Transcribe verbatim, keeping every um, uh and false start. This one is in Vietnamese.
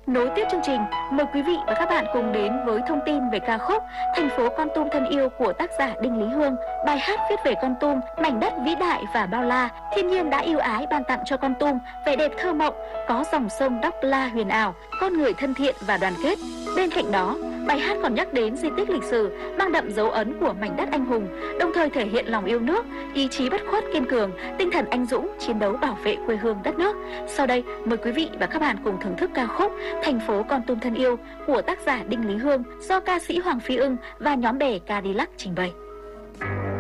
Nối tiếp chương trình, mời quý vị và các bạn cùng đến với thông tin về ca khúc Thành phố Kon Tum thân yêu của tác giả Đinh Lý Hương. Bài hát viết về Kon Tum, mảnh đất vĩ đại và bao la, thiên nhiên đã yêu ái ban tặng cho Kon Tum vẻ đẹp thơ mộng, có dòng sông Đắk La huyền ảo, con người thân thiện và đoàn kết. Bên cạnh đó, bài hát còn nhắc đến di tích lịch sử mang đậm dấu ấn của mảnh đất anh hùng, đồng thời thể hiện lòng yêu nước, ý chí bất khuất kiên cường, tinh thần anh dũng chiến đấu bảo vệ quê hương đất nước. Sau đây, mời quý vị và các bạn cùng thưởng thức ca khúc Thành phố Kon Tum thân yêu của tác giả Đinh Lý Hương do ca sĩ Hoàng Phi Ưng và nhóm bè Cadillac trình bày.